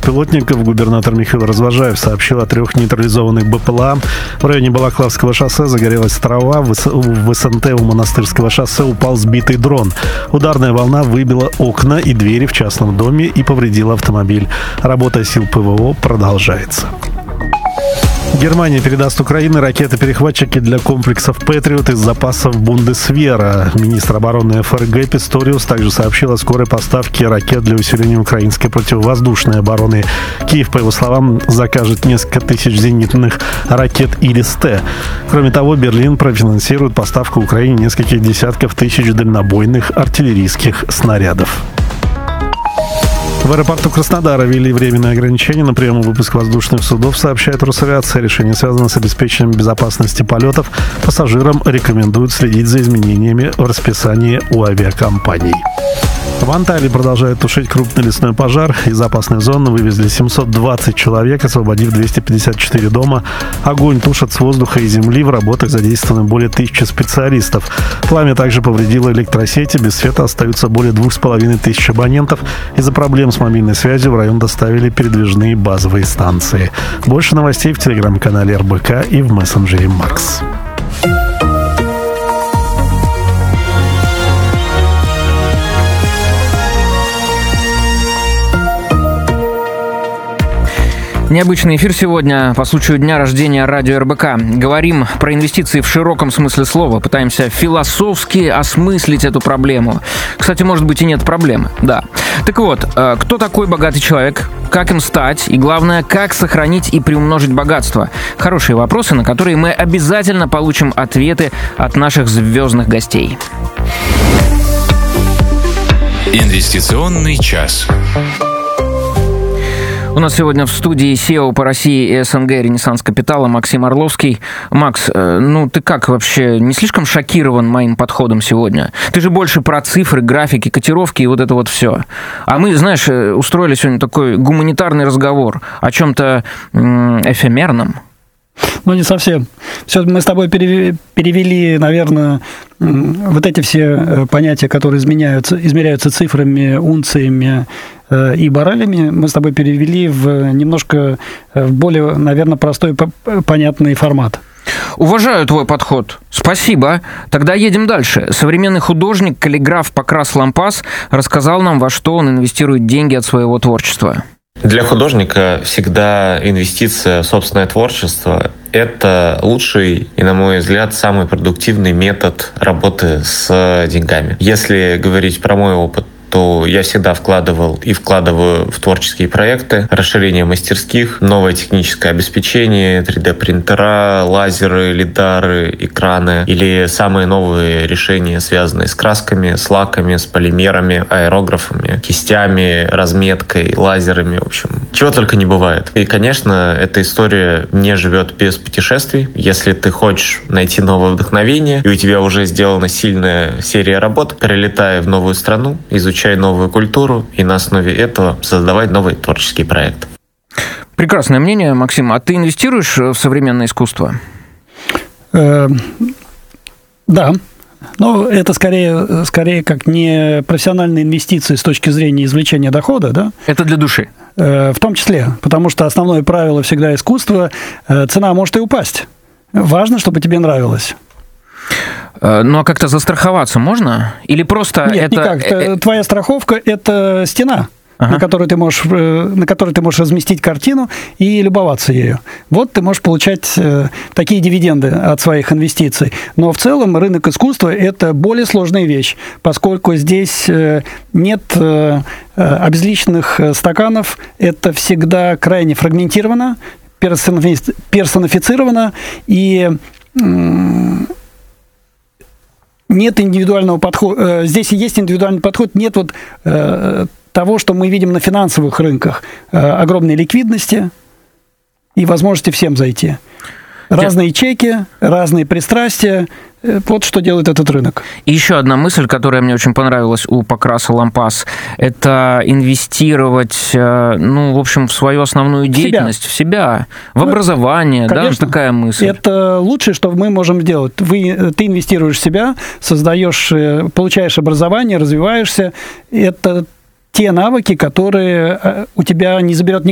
беспилотников. Губернатор Михаил Развожаев сообщил о 3 нейтрализованных БПЛА. В районе Балаклавского шоссе загорелась трава. В СНТ у Монастырского шоссе упал сбитый дрон. Ударная волна выбила окна и двери в частном доме и повредила автомобиль. Работа сил ПВО продолжается. Германия передаст Украине ракеты-перехватчики для комплексов «Патриот» из запасов Бундесвера. Министр обороны ФРГ Писториус также сообщил о скорой поставке ракет для усиления украинской противовоздушной обороны. Киев, по его словам, закажет несколько тысяч зенитных ракет «Илис-Т». Кроме того, Берлин профинансирует поставку Украине нескольких десятков тысяч дальнобойных артиллерийских снарядов. В аэропорту Краснодара ввели временные ограничения на прием и выпуск воздушных судов, сообщает Росавиация. Решение связано с обеспечением безопасности полетов. Пассажирам рекомендуют следить за изменениями в расписании у авиакомпаний. В Анталии продолжают тушить крупный лесной пожар. Из опасной зоны вывезли 720 человек, освободив 254 дома. Огонь тушат с воздуха и земли. В работах задействованы более 1000 специалистов. Пламя также повредило электросети. Без света остаются более 2500 абонентов. Из-за проблем с мобильной связью в район доставили передвижные базовые станции. Больше новостей в телеграм-канале РБК и в мессенджере Макс. Необычный эфир сегодня по случаю дня рождения радио РБК. Говорим про инвестиции в широком смысле слова. Пытаемся философски осмыслить эту проблему. Кстати, может быть и нет проблемы, да. Так вот, кто такой богатый человек? Как им стать? И главное, как сохранить и приумножить богатство? Хорошие вопросы, на которые мы обязательно получим ответы от наших звездных гостей. Инвестиционный час. У нас сегодня в студии SEO по России и СНГ «Ренессанс Капитала» Максим Орловский. Макс, ты как вообще, не слишком шокирован моим подходом сегодня? Ты же больше про цифры, графики, котировки и вот это вот все. А мы, знаешь, устроили сегодня такой гуманитарный разговор о чем-то эфемерном. Ну, не совсем. Все, мы с тобой перевели, наверное, вот эти все понятия, которые измеряются цифрами, унциями и баррелями, мы с тобой перевели в немножко в более, наверное, простой, понятный формат. Уважаю твой подход. Спасибо. Тогда едем дальше. Современный художник, каллиграф Покрас Лампас рассказал нам, во что он инвестирует деньги от своего творчества. Для художника всегда инвестиция в собственное творчество – это лучший и, на мой взгляд, самый продуктивный метод работы с деньгами. Если говорить про мой опыт, то я всегда вкладывал и вкладываю в творческие проекты, расширение мастерских, новое техническое обеспечение, 3D-принтера, лазеры, лидары, экраны или самые новые решения, связанные с красками, с лаками, с полимерами, аэрографами, кистями, разметкой, лазерами, в общем, чего только не бывает. И, конечно, эта история не живет без путешествий. Если ты хочешь найти новое вдохновение, и у тебя уже сделана сильная серия работ, прилетай в новую страну, изучай новую культуру и на основе этого создавать новый творческий проект. Прекрасное мнение, Максим. А ты инвестируешь в современное искусство? Да. Но это скорее как не профессиональные инвестиции с точки зрения извлечения дохода, да? Это для души? В том числе, потому что основное правило всегда искусства – цена может и упасть. Важно, чтобы тебе нравилось. Ну, а как-то застраховаться можно? Или просто Нет, это... никак. Твоя страховка – это стена, на которой ты можешь разместить картину и любоваться ею. Вот ты можешь получать такие дивиденды от своих инвестиций. Но в целом рынок искусства – это более сложная вещь, поскольку здесь нет обезличенных стаканов, это всегда крайне фрагментировано, персонифицировано, и нет индивидуального подхода. Здесь есть индивидуальный подход, нет вот того, что мы видим на финансовых рынках. Огромной ликвидности и возможности всем зайти. Разные чеки, разные пристрастия. Вот что делает этот рынок. И еще одна мысль, которая мне очень понравилась у Покраса Лампас, это инвестировать, в общем, в свою основную деятельность, в себя, в образование, конечно, да, такая мысль. Это лучшее, что мы можем сделать. Ты инвестируешь в себя, получаешь образование, развиваешься. Это те навыки, которые у тебя не заберет